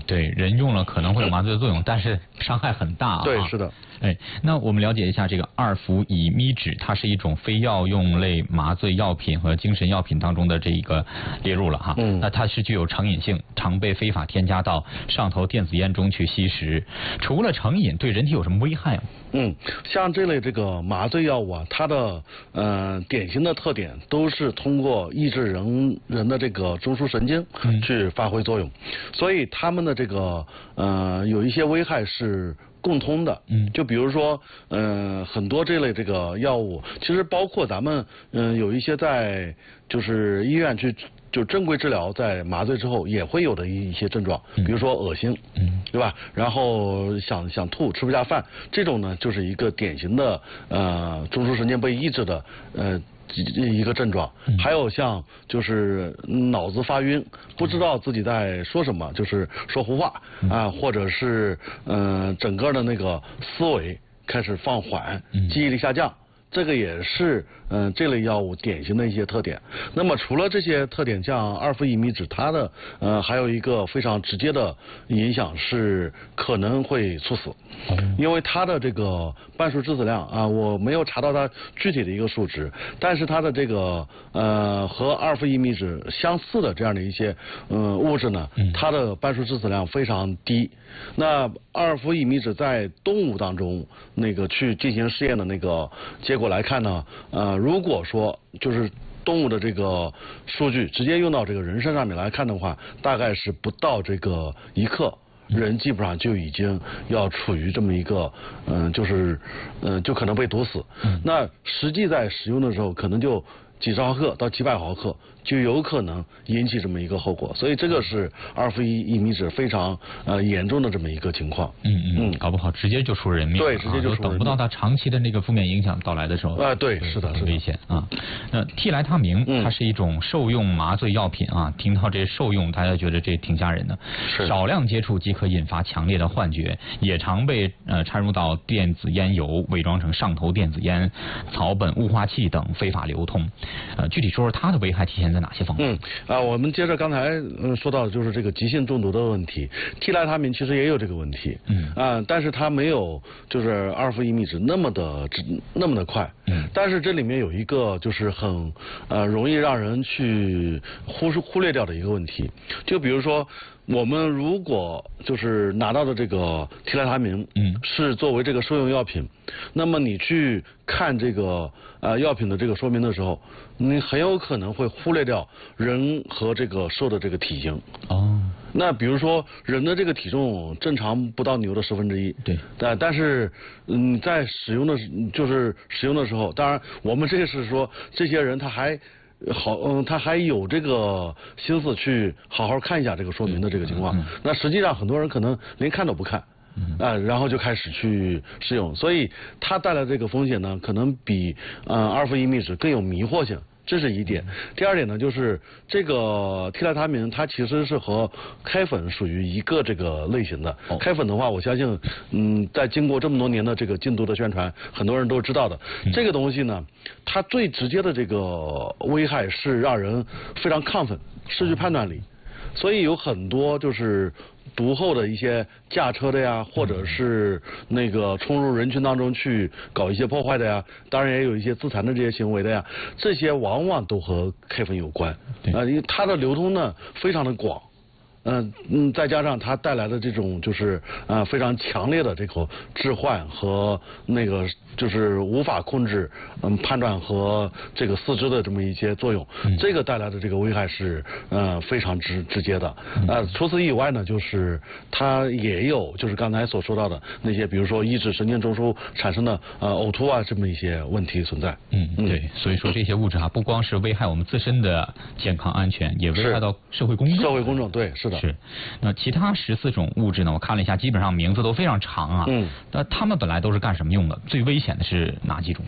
对，人用了可能会有麻醉的作用，但是伤害很大啊。 对，是的。 哎，那我们了解一下这个二氟乙醚酯，它是一种非药用类麻醉药品和精神药品当中的这一个列入了哈。那它是具有成瘾性，常被非法添加到上头电子烟中去吸食。除了成瘾，对人体有什么危害吗？ 像这类这个麻醉药物啊，它的典型的特点都是通过抑制人的这个中枢神经去发挥作用，所以它们的这个有一些危害是共通的。就比如说很多这类这个药物，其实包括咱们有一些在就是医院去就正规治疗，在麻醉之后也会有的一些症状，比如说恶心，对吧？然后想吐，吃不下饭，这种呢就是一个典型的中枢神经被抑制的一个症状。还有像就是脑子发晕，不知道自己在说什么，就是说胡话啊，或者是整个的那个思维开始放缓，记忆力下降。这个也是这类药物典型的一些特点。那么除了这些特点，像二氟乙醚酯，它的还有一个非常直接的影响是可能会猝死，因为它的这个半数致死量啊，我没有查到它具体的一个数值，但是它的这个和二氟乙醚酯相似的这样的一些物质呢，它的半数致死量非常低。那二氟乙醚酯在动物当中那个去进行试验的那个结果来看呢，如果说就是动物的这个数据直接用到这个人身上面来看的话，大概是不到这个1克。人基本上就已经要处于这么一个就可能被毒死。那实际在使用的时候，可能就几十毫克到几百毫克就有可能引起这么一个后果，所以这个是二氟乙醚酯非常严重的这么一个情况。 搞不好直接就出人命。 对，直接就出人命， 等不到它长期的那个负面影响到来的时候。 对，是的， 很危险啊。那替来他明，它是一种受用麻醉药品啊。听到这受用，大家觉得这挺吓人的。少量接触即可引发强烈的幻觉，也常被掺入到电子烟油，伪装成上头电子烟、草本雾化器等非法流通。具体说说它的危害体现在哪些方面？ 我们接着刚才说到的就是这个急性中毒的问题，替来他明其实也有这个问题，但是它没有就是二氟乙醚酯那么的快，但是这里面有一个就是很容易让人去忽略掉的一个问题，就比如说我们如果就是拿到的这个替来他明，是作为这个受用药品，那么你去看这个药品的这个说明的时候，你很有可能会忽略掉人和这个兽的这个体型。那比如说人的这个体重正常不到牛的1/10，对，但是在使用的时候，当然我们这个是说这些人他还他还有这个心思去好好看一下这个说明的这个情况。那实际上很多人可能连看都不看，然后就开始去试用，所以它带来这个风险呢，可能比二氟乙醚酯更有迷惑性。这是一点。第二点呢，就是这个替来他明它其实是和开粉属于一个这个类型的。开粉的话，我相信在经过这么多年的这个禁毒的宣传，很多人都知道的。这个东西呢，它最直接的这个危害是让人非常亢奋，失去判断力，所以有很多就是毒后的一些驾车的呀，或者是那个冲入人群当中去搞一些破坏的呀，当然也有一些自残的这些行为的呀，这些往往都和开粉有关。因为它的流通呢非常的广。再加上它带来的这种就是非常强烈的这个致幻和那个就是无法控制判断和这个四肢的这么一些作用，这个带来的这个危害是非常直接的。除此以外呢，就是它也有就是刚才所说到的那些，比如说抑制神经中枢产生的呕吐啊这么一些问题存在。 对，所以说这些物质不光是危害我们自身的健康安全，也危害到社会公众。 社会公众，对，是的。 是，那其他14种物质呢？我看了一下，基本上名字都非常长啊。那它们本来都是干什么用的？最危险的是哪几种？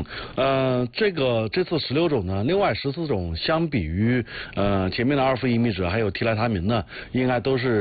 这次16种呢，另外14种相比于前面的二氟乙醚酯还有替来他明呢，应该都是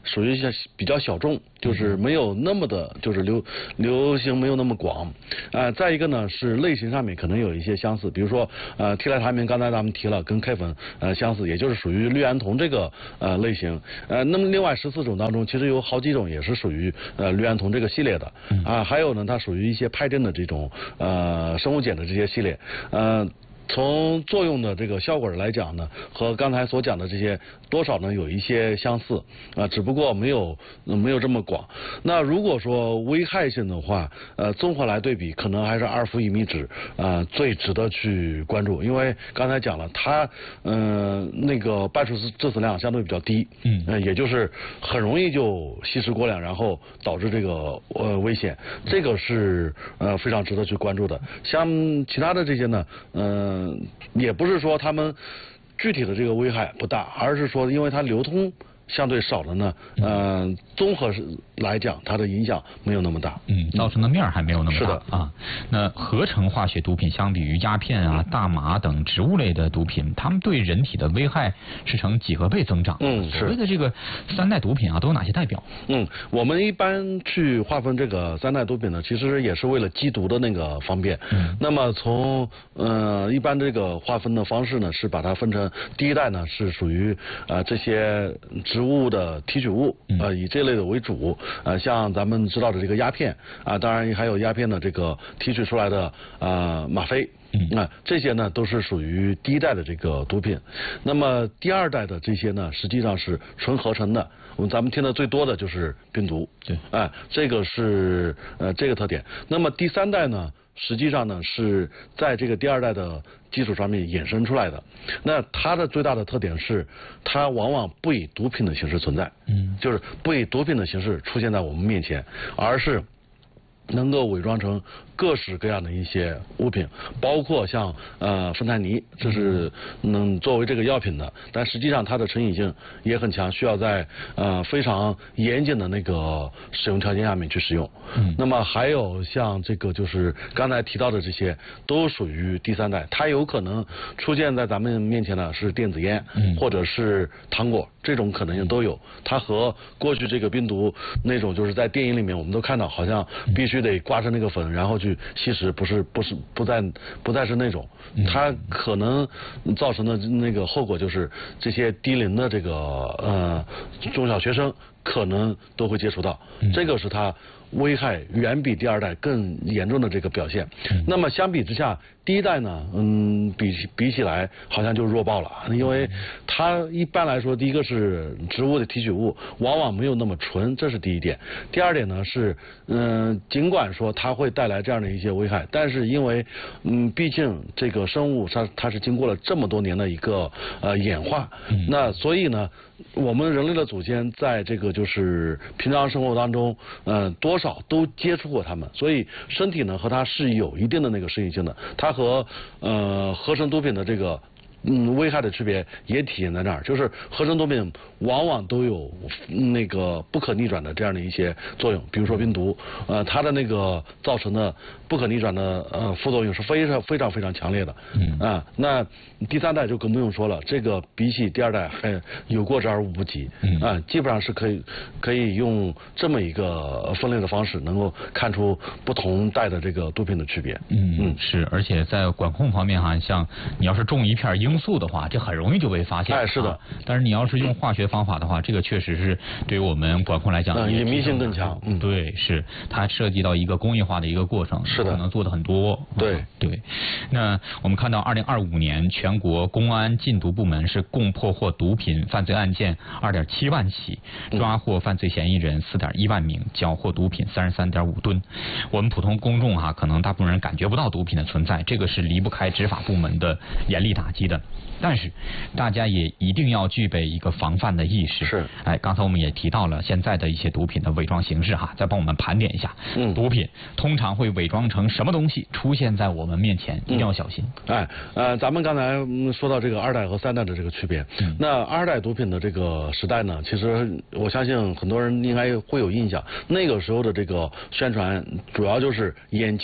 属于比较小众，就是没有那么的，就是流行没有那么广。再一个呢是类型上面可能有一些相似，比如说替来他明刚才咱们提了跟 K 粉相似，也就是属于氯胺酮这个类型。那么另外14种当中，其实有好几种也是属于氯胺酮这个系列的还有呢它属于一些派定的这种生物碱的这些系列。从作用的这个效果来讲呢，和刚才所讲的这些多少呢有一些相似只不过没有这么广。那如果说危害性的话，综合来对比，可能还是阿尔福乙醚酯最值得去关注，因为刚才讲了，它那个半数致死量相对比较低，也就是很容易就吸食过量，然后导致这个危险，这个是非常值得去关注的。像其他的这些呢，也不是说他们具体的这个危害不大，而是说因为它流通相对少了呢，综合来讲，它的影响没有那么大。 造成的面还没有那么大。 是的啊。那合成化学毒品相比于鸦片啊、大麻等植物类的毒品，它们对人体的危害是呈几何倍增长。所谓的这个3代毒品啊，都有哪些代表？ 我们一般去划分这个3代毒品呢，其实也是为了缉毒的那个方便。那么从一般这个划分的方式呢，是把它分成第一代呢是属于这些植物的提取物，以这类的为主。像咱们知道的这个鸦片当然还有鸦片的这个提取出来的吗啡。这些呢都是属于第一代的这个毒品。那么第2代的这些呢，实际上是纯合成的。咱们听的最多的就是冰毒。 对， 这个是这个特点。那么第3代呢，实际上呢是在这个第2代的基础上面衍生出来的。那它的最大的特点是，它往往不以毒品的形式存在，就是不以毒品的形式出现在我们面前，而是能够伪装成各式各样的一些物品，包括像芬太尼，这是作为这个药品的，但实际上它的成瘾性也很强，需要在非常严谨的那个使用条件下面去使用。那么还有像这个就是刚才提到的这些，都属于第3代，它有可能出现在咱们面前的是电子烟，或者是糖果，这种可能性都有。它和过去这个冰毒那种就是在电影里面我们都看到，好像必须得刮成那个粉，然后去吸食，不再是那种，它可能造成的那个后果就是这些低龄的这个中小学生可能都会接触到，这个是它危害远比第2代更严重的这个表现。那么相比之下，第1代呢，比起来好像就弱爆了，因为它一般来说，第一个是植物的提取物，往往没有那么纯，这是第一点。第2点呢是，尽管说它会带来这样的一些危害，但是因为，毕竟这个生物它是经过了这么多年的一个演化，那所以呢，我们人类的祖先在这个就是平常生活当中，多少都接触过它们，所以身体呢和它是有一定的那个适应性的。它和合成毒品的这个危害的区别也体现在那儿，就是合成毒品往往都有那个不可逆转的这样的一些作用，比如说冰毒，它的那个造成的不可逆转的副作用是非常强烈的。那第3代就更不用说了，这个比起第2代还有过之而无不及。基本上是可以用这么一个分类的方式，能够看出不同代的这个毒品的区别。 是，而且在管控方面哈，像你要是种一片罂粟的话，这很容易就被发现。 是的。 但是你要是用化学方法的话，这个确实是对于我们管控来讲， 隐秘性更强。 对，是它涉及到一个工业化的一个过程， 是的， 可能做的很多。 对。 那我们看到2025年全国公安禁毒部门是共破获毒品犯罪案件2.7万起，抓获犯罪嫌疑人4.1万名，缴获毒品33.5吨。我们普通公众可能大部分人感觉不到毒品的存在，这个是离不开执法部门的严厉打击的。但是大家也一定要具备一个防范的意识。 是。 刚才我们也提到了现在的一些毒品的伪装形式再帮我们盘点一下。毒品通常会伪装成什么东西出现在我们面前，一定要小心。 咱们刚才说到这个2代和3代的这个区别。那2代毒品的这个时代呢，其实我相信很多人应该会有印象，那个时候的这个宣传主要就是烟酒。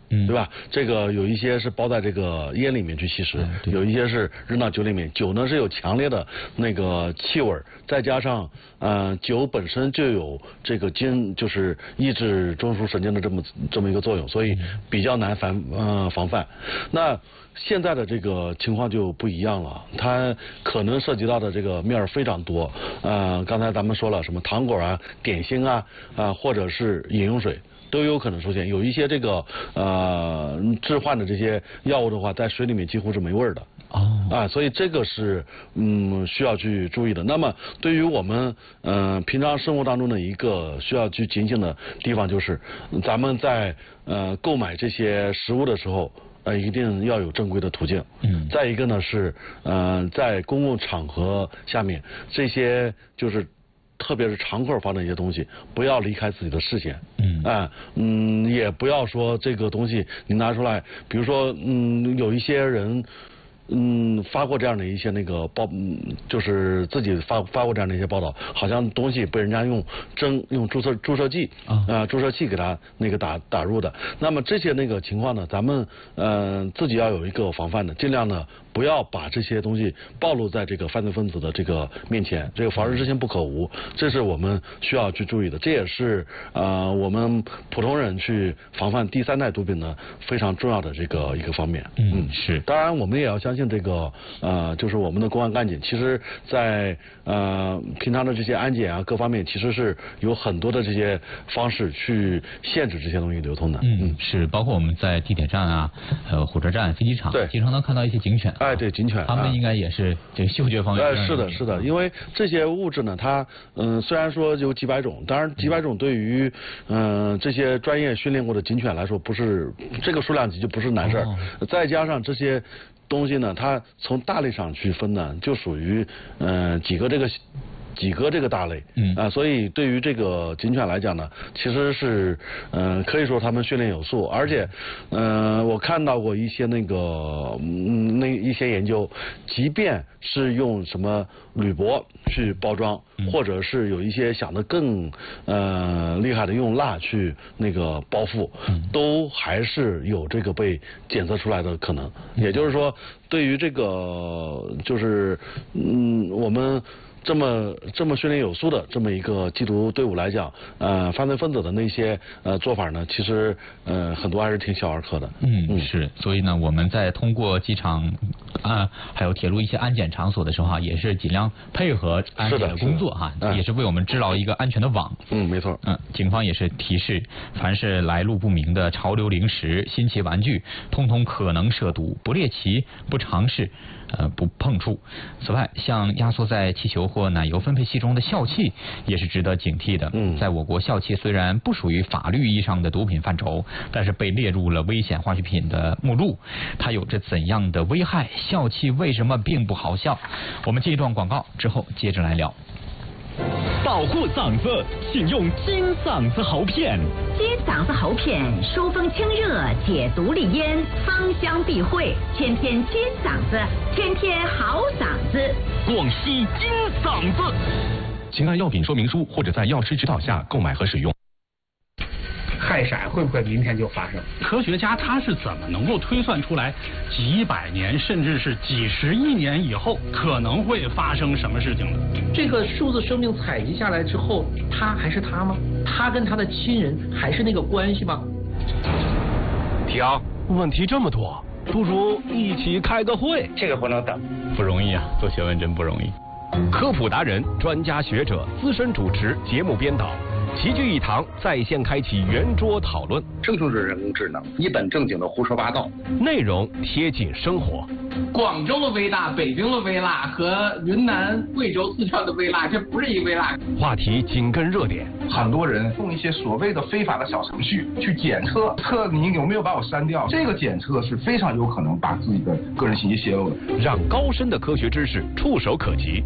对吧？这个有一些是包在这个烟里面去吸食，有一些是扔到酒里面。酒呢是有强烈的那个气味，再加上酒本身就有这个就是抑制中枢神经的这么一个作用，所以比较难防范。那现在的这个情况就不一样了，它可能涉及到的这个面儿非常多。刚才咱们说了什么糖果啊、点心啊，或者是饮用水都有可能出现。有一些这个致幻的这些药物的话，在水里面几乎是没味儿的。所以这个是需要去注意的。那么对于我们平常生活当中的一个需要去警醒的地方，就是咱们在购买这些食物的时候。一定要有正规的途径。再一个呢是在公共场合下面，这些就是特别是常客放的一些东西，不要离开自己的视线。也不要说这个东西你拿出来，比如说有一些人。发过这样的一些那个就是自己发过这样的一些报道，好像东西被人家用注射剂注射器给它那个打入的。那么这些那个情况呢，咱们自己要有一个防范的，尽量呢不要把这些东西暴露在这个犯罪分子的这个面前，这个防人之心不可无，这是我们需要去注意的，这也是我们普通人去防范第三代毒品呢非常重要的这个一个方面。 是。 当然我们也要相信这个就是我们的公安干警，其实在平常的这些安检啊各方面，其实是有很多的这些方式去限制这些东西流通的。 是，包括我们在地铁站啊、火车站、飞机场，经常能看到一些警犬。 对，警犬， 他们应该也是这个嗅觉方面。 是的，因为这些物质呢，它虽然说有几百种，当然几百种对于这些专业训练过的警犬来说，不是这个数量级就不是难事儿。再加上这些东西呢，它从大类上去分呢，就属于几个这个大类。所以对于这个警犬来讲呢，其实是可以说他们训练有素，而且我看到过一些那个一些研究，即便是用什么铝箔去包装，或者是有一些想得更厉害的用蜡去那个包覆，都还是有这个被检测出来的可能。也就是说，对于这个就是我们这么训练有素的这么一个缉毒队伍来讲，犯罪分子的那些做法呢，其实很多还是挺小儿科的。 是，所以呢，我们在通过机场还有铁路一些安检场所的时候也是尽量配合安检的工作也是为我们制造一个安全的网。 没错。 警方也是提示，凡是来路不明的潮流零食、新奇玩具，通通可能涉毒，不猎奇、不尝试。不碰触。此外，像压缩在气球或奶油分配器中的笑气也是值得警惕的。在我国，笑气虽然不属于法律意义上的毒品范畴，但是被列入了危险化学品的目录。它有着怎样的危害？笑气为什么并不好笑？我们进一段广告之后接着来聊。 保护嗓子，请用金嗓子喉片。 金嗓子喉片疏风清热，解毒利咽，芳香避秽，天天金嗓子，天天好嗓子。 广西金嗓子。请按药品说明书或者在药师指导下购买和使用。 氦闪会不会明天就发生？科学家他是怎么能够推算出来几百年甚至是几十亿年以后可能会发生什么事情呢？ 这个数字生命采集下来之后，他还是他吗？他跟他的亲人还是那个关系吗？ 停，问题这么多，不如一起开个会。 这个不能等， 不容易啊，做学问真不容易。 科普达人、专家学者、资深主持、节目编导齐聚一堂，在线开启圆桌讨论。 这就是人工智能，一本正经的胡说八道， 内容贴近生活。 广州的微辣、北京的微辣和云南、贵州、四川的微辣，这不是一个微辣。 话题紧跟热点， 很多人用一些所谓的非法的小程序去检测你有没有把我删掉，这个检测是非常有可能把自己的个人信息泄露的。 让高深的科学知识触手可及。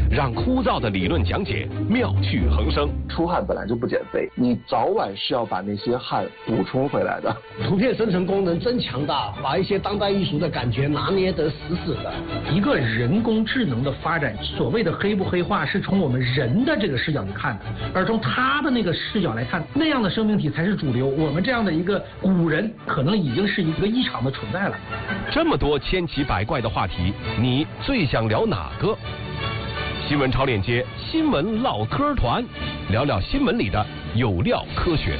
让枯燥的理论讲解妙趣横生。 出汗本来就不减肥，你早晚是要把那些汗补充回来的。 图片生成功能真强大，把一些当代艺术的感觉拿捏得死死的。 一个人工智能的发展，所谓的黑不黑化，是从我们人的这个视角去看的，而从他的那个视角来看，那样的生命体才是主流。我们这样的一个古人，可能已经是一个异常的存在了。 这么多千奇百怪的话题，你最想聊哪个？新闻超链接新闻唠嗑团，聊聊新闻里的有料科学。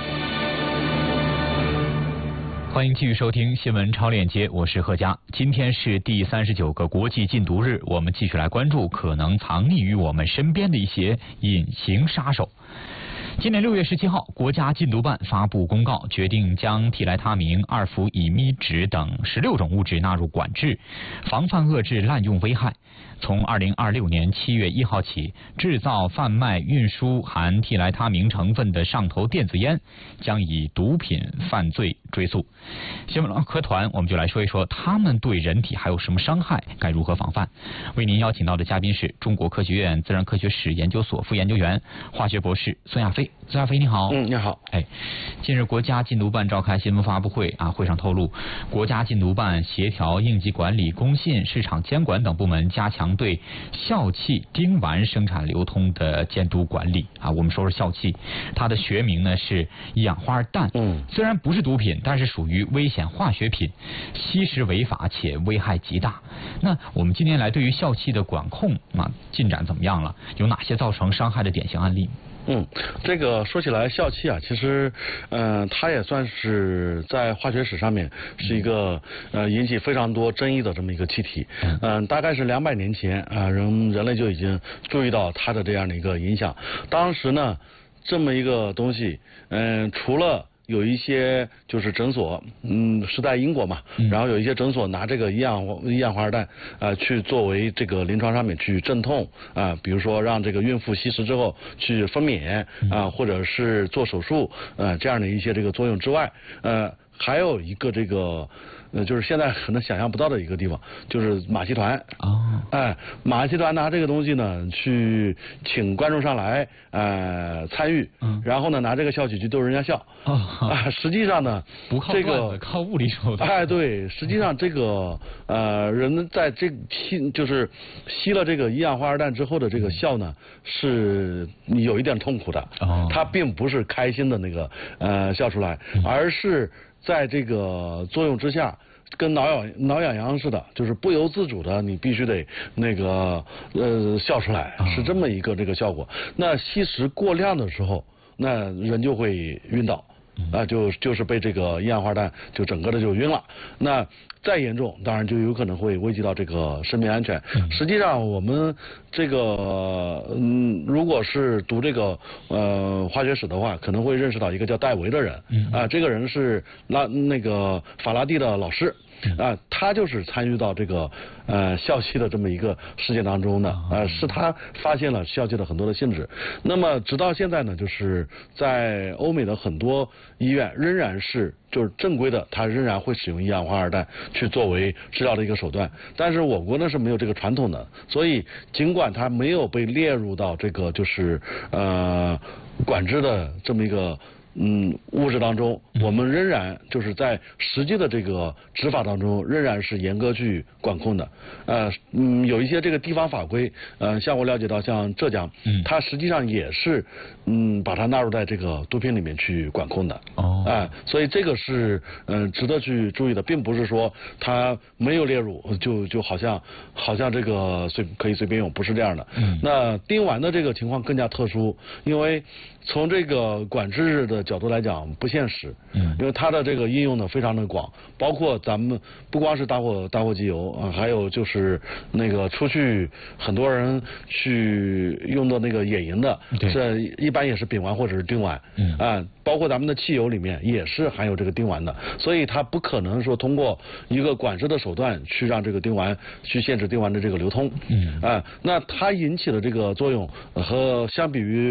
欢迎继续收听新闻超链接，我是何佳。今天是第39个国际禁毒日，我们继续来关注可能藏匿于我们身边的一些隐形杀手。今年6月17号，国家禁毒办发布公告，决定将替来他明、二氟乙醚酯等16种物质纳入管制，防范遏制滥用危害。从2026年7月1号起，制造、贩卖、运输含替来他明成分的上头电子烟将以毒品犯罪追诉。新闻唠嗑团，我们就来说一说他们对人体还有什么伤害，该如何防范。为您邀请到的嘉宾是中国科学院自然科学史研究所副研究员、化学博士孙亚飞。孙亚飞你好。 你好。 近日国家禁毒办召开新闻发布会会上透露，国家禁毒办协调应急管理、工信、市场监管等部门，加强对笑气丁烷生产流通的监督管理我们说说笑气，它的学名呢是一氧化二氮。虽然不是毒品，但是属于危险化学品，吸食违法且危害极大。那我们今年来对于笑气的管控进展怎么样了？有哪些造成伤害的典型案例？ 这个说起来，笑气其实它也算是在化学史上面是一个引起非常多争议的这么一个气体。大概是200年前人类就已经注意到它的这样的一个影响。当时呢，这么一个东西，除了有一些就是诊所，是在英国嘛，然后有一些诊所拿这个一氧化二氮去作为这个临床上面去镇痛比如说让这个孕妇吸食之后去分娩或者是做手术这样的一些这个作用之外，还有一个这个就是现在可能想象不到的一个地方，就是马戏团马戏团拿这个东西呢去请观众上来参与，然后呢拿这个笑气去逗人家笑实际上呢不靠段子，靠物理手段对，实际上这个人在这就是吸了这个一氧化二氮之后的这个笑呢是有一点痛苦的它并不是开心的那个笑出来，而是在这个作用之下，跟挠痒痒似的，就是不由自主的，你必须得那个笑出来，是这么一个这个效果。那吸食过量的时候，那人就会晕倒就是被这个一氧化二氮就整个的就晕了。那再严重，当然就有可能会危及到这个生命安全。实际上，我们这个如果是读这个化学史的话，可能会认识到一个叫戴维的人这个人是那个法拉第的老师。他就是参与到这个笑气的这么一个事件当中的是他发现了笑气的很多的性质。那么直到现在呢，就是在欧美的很多医院仍然是就是正规的，它仍然会使用一氧化二氮去作为治疗的一个手段。但是我国呢是没有这个传统的，所以尽管它没有被列入到这个就是管制的这么一个物质当中，我们仍然就是在实际的这个执法当中仍然是严格去管控的。有一些这个地方法规，像我了解到像浙江，它实际上也是把它纳入在这个毒品里面去管控的。所以这个是值得去注意的，并不是说它没有列入就好像这个可以随便用，不是这样的。那丁烷的这个情况更加特殊，因为从这个管制的角度来讲不现实，因为它的这个应用呢非常的广，包括咱们不光是打火机油还有就是那个出去很多人去用的那个野营的，这一般也是丙烷或者是丁烷包括咱们的汽油里面也是含有这个丁烷的，所以它不可能说通过一个管制的手段去让这个丁烷去限制丁烷的这个流通。那它引起的这个作用和相比于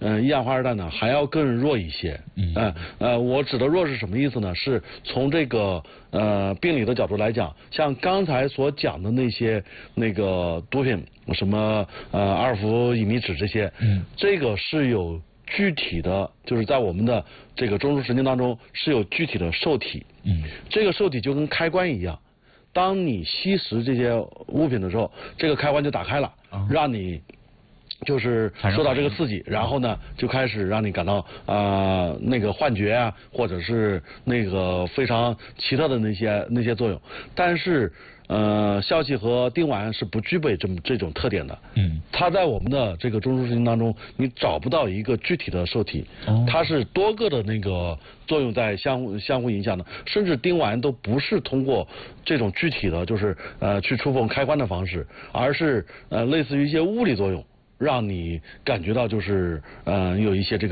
一氧化二氮呢还要更弱一些。我指的弱是什么意思呢？是从这个病理的角度来讲，像刚才所讲的那个毒品，什么2氟乙醚酯这些，这个是有具体的，就是在我们的这个中枢神经当中是有具体的受体。这个受体就跟开关一样，当你吸食这些物品的时候，这个开关就打开了，让你就是受到这个刺激，然后呢就开始让你感到那个幻觉啊，或者是那个非常奇特的那些作用。但是笑气和丁烷是不具备这种特点的。它在我们的这个中枢神经当中，你找不到一个具体的受体，它是多个的那个作用在相互影响的，甚至丁烷都不是通过这种具体的，就是去触碰开关的方式，而是类似于一些物理作用，让你感觉到就是有一些这个